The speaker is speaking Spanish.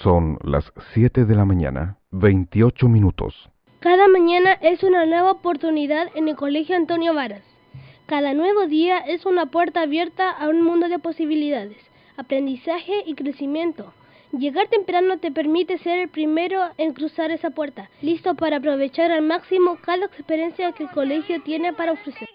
Son las 7 de la mañana, 28 minutos. Cada mañana es una nueva oportunidad en el Colegio Antonio Varas. Cada nuevo día es una puerta abierta a un mundo de posibilidades, aprendizaje y crecimiento. Llegar temprano te permite ser el primero en cruzar esa puerta, listo para aprovechar al máximo cada experiencia que el colegio tiene para ofrecer.